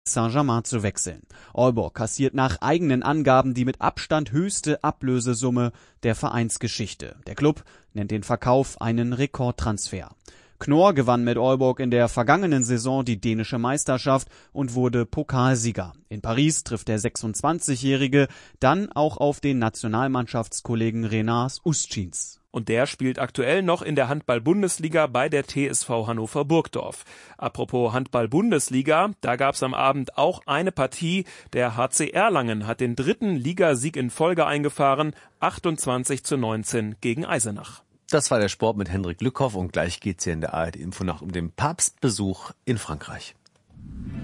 Saint-Germain zu wechseln. Aalborg kassiert nach eigenen Angaben die mit Abstand höchste Ablösesumme der Vereinsgeschichte. Der Klub nennt den Verkauf einen Rekordtransfer. Knorr gewann mit Aalborg in der vergangenen Saison die dänische Meisterschaft und wurde Pokalsieger. In Paris trifft der 26-Jährige dann auch auf den Nationalmannschaftskollegen Renars Ustschins. Und der spielt aktuell noch in der Handball-Bundesliga bei der TSV Hannover Burgdorf. Apropos Handball-Bundesliga, da gab's am Abend auch eine Partie. Der HC Erlangen hat den 3. Ligasieg in Folge eingefahren, 28:19 gegen Eisenach. Das war der Sport mit Hendrik Lückhoff und gleich geht's hier in der ARD Infonacht um den Papstbesuch in Frankreich.